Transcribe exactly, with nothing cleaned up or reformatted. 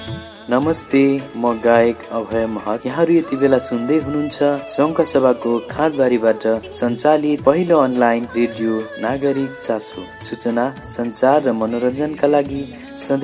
नमस्ते, म गायक अभय महत। यहाँहरू यति बेला सुन्दै हुनुहुन्छ सङ्घ सभाको खादबारीबाट सञ्चालित पहिलो अनलाइन रेडियो नागरिक चासो। सूचना, सञ्चार र मनोरञ्जनका लागि सधैँ